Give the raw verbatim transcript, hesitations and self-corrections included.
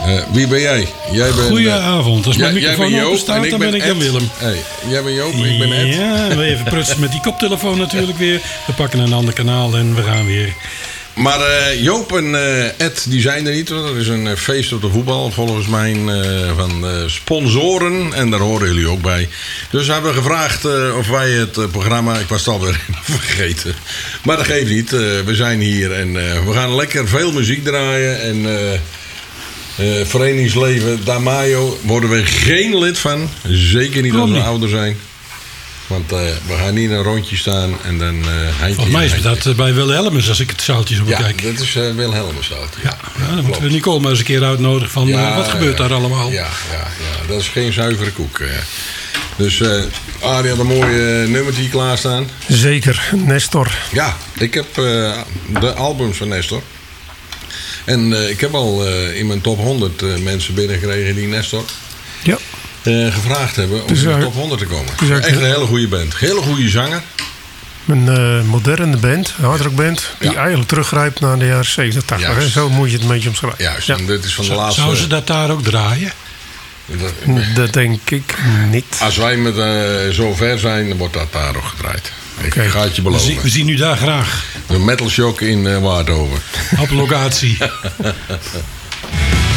Uh, wie ben jij? jij bent, Goedenavond. Als mijn jij, microfoon jij open staat, dan ben ik Jan Willem. Hey, jij bent Joop, ik ben Ed. Ja, we even prutsen met die koptelefoon natuurlijk weer. We pakken een ander kanaal en we gaan weer. Maar uh, Joop en uh, Ed, die zijn er niet. Er is een uh, feest op de voetbal, volgens mij, uh, van uh, sponsoren. En daar horen jullie ook bij. Dus we hebben gevraagd uh, of wij het uh, programma... Ik was het alweer vergeten. Maar dat geeft niet. Uh, we zijn hier en uh, we gaan lekker veel muziek draaien. En uh, uh, verenigingsleven Damayo worden we geen lid van. Zeker niet als we ouder zijn. Want uh, we gaan niet een rondje staan en dan... Uh, Volgens mij is dat uh, bij Wilhelmus, als ik het zaaltje zo bekijk. Ja, dat is uh, Wilhelmus zaaltje. Ja, ja, dan moeten we Nicole maar eens een keer uitnodigen van ja, uh, wat gebeurt uh, daar allemaal. Ja, ja, ja, dat is geen zuivere koek. Uh. Dus uh, Arie had een mooie uh, nummertje klaarstaan. Zeker, Nestor. Ja, ik heb uh, de albums van Nestor. En uh, ik heb al uh, in mijn top honderd uh, mensen binnengekregen die Nestor... Ja. Uh, gevraagd hebben om dus, in de uh, top honderd te komen. Dus echt een hele goede band. Hele goede zanger. Een uh, moderne band, een hardrockband, die ja. eigenlijk teruggrijpt naar de jaren zeventig, tachtig. Hè? Zo moet je het een beetje omschrijven. Juist, ja. en dit is van de laatste... Zou ze dat daar ook draaien? Dat, dat denk ik niet. Als wij met uh, zo ver zijn, dan wordt dat daar ook gedraaid. Ik okay. ga het je beloven. We zien, we zien u daar graag. De Metal Shock in uh, Waardhoven. Op locatie.